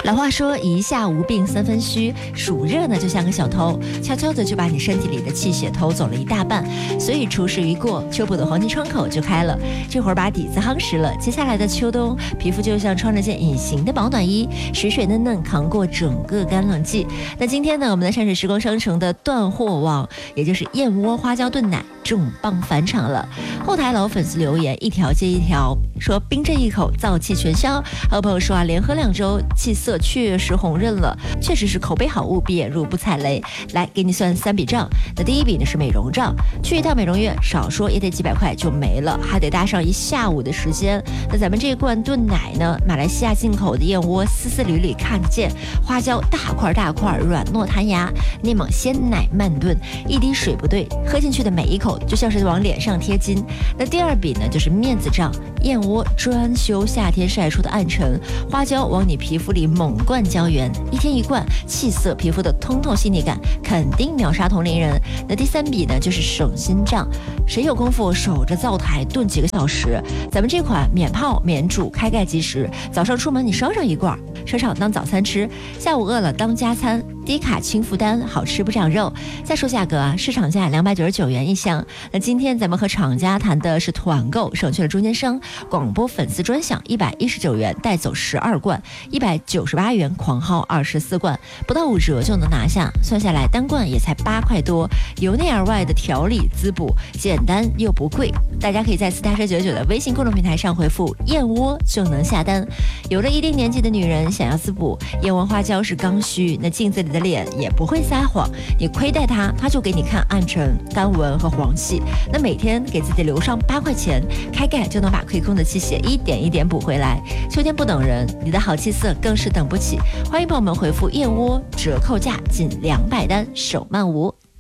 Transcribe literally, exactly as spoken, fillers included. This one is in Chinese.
老话说一下无病三分虚，暑热呢就像个小偷，悄悄的就把你身体里的气血偷走了一大半。所以除湿一过，秋补的黄金窗口就开了，这会儿把底子夯实了，接下来的秋冬皮肤就像穿了件隐形的保暖衣，水水嫩嫩扛过整个干冷季。那今天呢，我们的山水时光商城的断货网，也就是燕窝花椒炖奶重磅返场了。后台老粉丝留言一条接一条，说冰镇一口燥气全消。还有朋友说啊，连喝两周气色确实红润了，确实是口碑好，务必眼入不踩雷。来给你算三笔账，那第一笔呢是美容账，去一趟美容院少说也得几百块就没了，还得搭上一下午的时间。那咱们这一罐炖奶呢，马来西亚进口的燕窝，丝丝缕缕看得见，花椒大块大块，软糯弹牙，内蒙鲜奶慢炖，一滴水不对，喝进去的每一口就像是往脸上贴金。那第二笔呢就是面子账，燕窝专修夏天晒出的暗沉，花椒往你皮肤里猛灌胶原，一天一罐，气色皮肤的通透细腻感肯定秒杀同龄人。那第三笔呢就是省心账，谁有功夫守着灶台炖几个小时？咱们这款免泡免煮，开盖即食，早上出门你烧上一罐，车上当早餐吃，下午饿了当加餐，低卡轻负担，好吃不长肉。再说价格啊，市场价两百九十九元一箱。那今天咱们和厂家谈的是团购，省去了中间商，广播粉丝专享一百一十九元带走十二罐，一百九十八元狂耗二十四罐，不到五折就能拿下。算下来单罐也才八块多，由内而外的调理滋补，简单又不贵。大家可以在四大社九九的微信公众平台上回复燕窝就能下单。有了一定年纪的女人想要滋补，燕窝花椒是刚需，那镜子里的脸也不会撒谎，你亏待它，它就给你看暗沉、干纹和黄细。那每天给自己留上八块钱，开盖就能把亏空的气血一点一点补回来。秋天不等人，你的好气色更是等不起。欢迎朋友们回复燕窝，折扣价仅两百单，手慢无。